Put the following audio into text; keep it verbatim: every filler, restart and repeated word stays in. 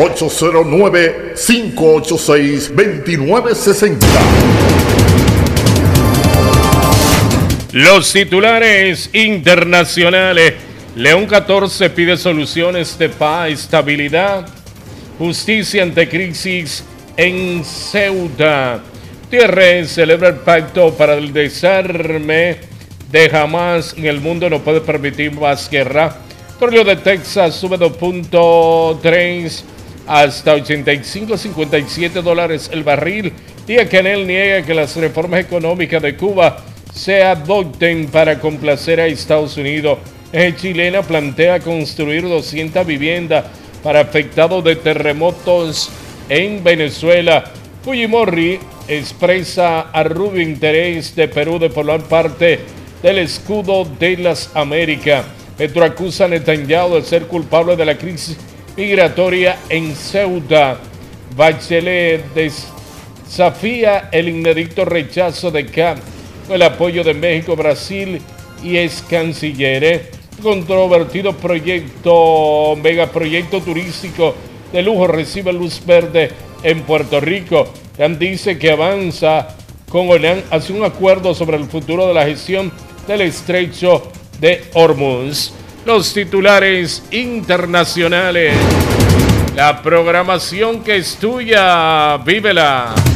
ocho cero nueve, cinco ocho seis, dos nueve seis cero. Los titulares internacionales. León catorce pide soluciones de paz, estabilidad, justicia ante crisis en Ceuta. Guterres celebra el pacto para el desarme de Hamas en el mundo, no puede permitir más guerra. Petróleo de Texas sube dos punto tres hasta ochenta y cinco a cincuenta y siete dólares el barril. Díaz Canel niega que las reformas económicas de Cuba se adopten para complacer a Estados Unidos. La chilena plantea construir doscientas viviendas para afectados de terremotos en Venezuela. Fujimori expresa a Rubio interés de Perú de formar parte del escudo de las Américas. Petro acusa a Netanyahu de ser culpable de la crisis migratoria en Ceuta. Bachelet desafía el inédito rechazo de C A P con el apoyo de México, Brasil y ex cancilleres. Controvertido proyecto, megaproyecto turístico de lujo recibe luz verde en Puerto Rico. Trump dice que avanza con Irán hacia un acuerdo sobre el futuro de la gestión del estrecho de Hormuz. Los titulares internacionales. La programación que es tuya, vívela.